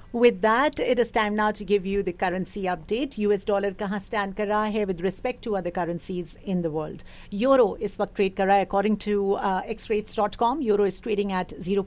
With that, it is time now to give you the currency update. US dollar कहाँ stand कर रहा है with respect to other currencies in the world. Euro इस वक्त trade कर रहा है according to xrates.com. Euro is trading at 0.